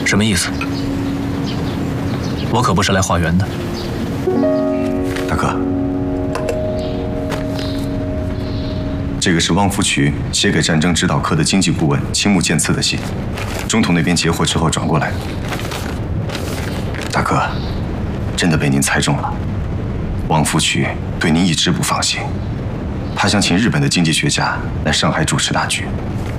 什么意思？我可不是来化缘的。 大哥，这个是汪福渠写给战争指导科的经济顾问青木健次的信，中统那边截获之后转过来的。大哥，真的被您猜中了。汪福渠对您一直不放心，他想请日本的经济学家来上海主持大局。